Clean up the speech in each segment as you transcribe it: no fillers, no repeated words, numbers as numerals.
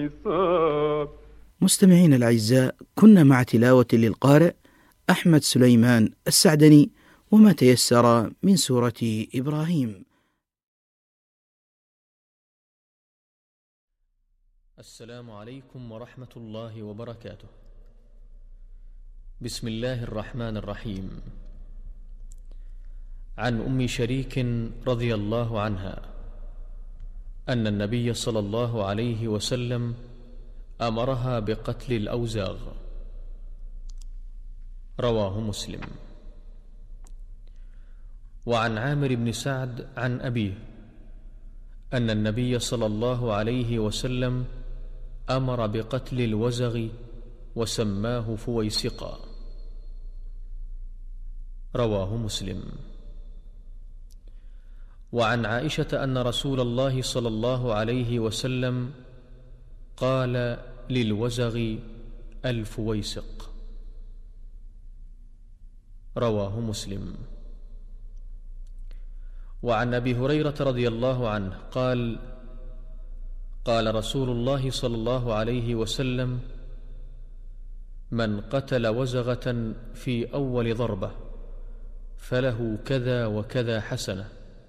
مستمعين الأعزاء، كنا مع تلاوة للقارئ أحمد سليمان السعدني وما تيسر من سورة إبراهيم. السلام عليكم ورحمة الله وبركاته. بسم الله الرحمن الرحيم. عن أم شريك رضي الله عنها أن النبي صلى الله عليه وسلم أمرها بقتل الأوزاغ. رواه مسلم. وعن عامر بن سعد عن أبيه أن النبي صلى الله عليه وسلم أمر بقتل الوزغ وسماه فويسقا. رواه مسلم. وعن عائشة أن رسول الله صلى الله عليه وسلم قال للوزغ الفويسق. رواه مسلم. وعن أبي هريرة رضي الله عنه قال قال رسول الله صلى الله عليه وسلم: من قتل وزغة في أول ضربة فله كذا وكذا حسنة،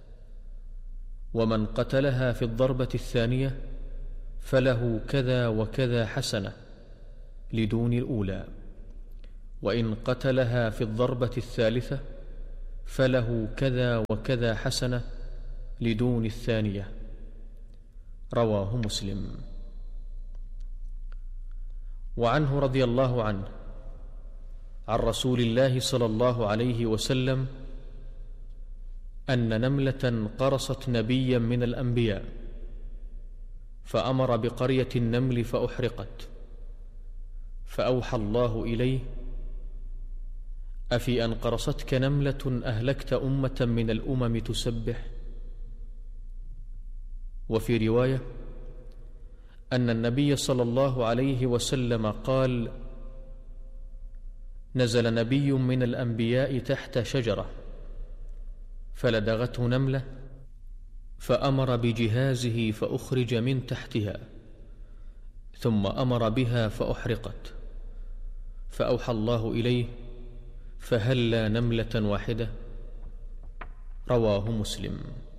ومن قتلها في الضربة الثانية فله كذا وكذا حسنة لدون الأولى، وإن قتلها في الضربة الثالثة فله كذا وكذا حسنة لدون الثانية. رواه مسلم. وعنه رضي الله عنه عن رسول الله صلى الله عليه وسلم أن نملة قرصت نبيا من الأنبياء فأمر بقرية النمل فأحرقت، فأوحى الله إليه: أفي أن قرصتك نملة أهلكت أمة من الأمم تسبح؟ وفي رواية أن النبي صلى الله عليه وسلم قال: نزل نبي من الأنبياء تحت شجرة فلدغته نملة فأمر بجهازه فأخرج من تحتها، ثم أمر بها فأحرقت، فأوحى الله إليه: فهلا نملة واحدة؟ رواه مسلم.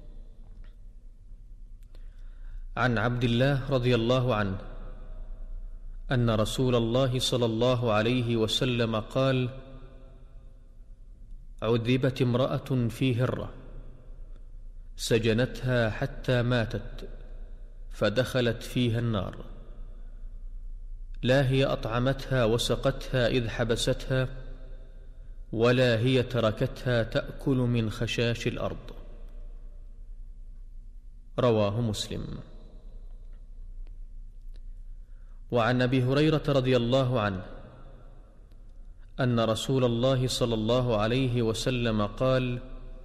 عن عبد الله رضي الله عنه أن رسول الله صلى الله عليه وسلم قال: عذبت امرأة في هرة سجنتها حتى ماتت فدخلت فيها النار، لا هي أطعمتها وسقتها إذ حبستها، ولا هي تركتها تأكل من خشاش الأرض. رواه مسلم. وعن أبي هريرة رضي الله عنه أن رسول الله صلى الله عليه وسلم قال: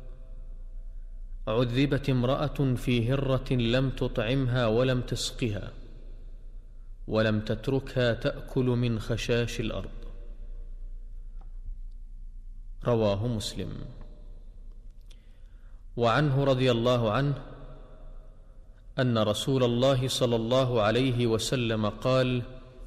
عذبت امرأة في هرة لم تطعمها ولم تسقها ولم تتركها تأكل من خشاش الأرض. رواه مسلم. وعنه رضي الله عنه أن رسول الله صلى الله عليه وسلم قال: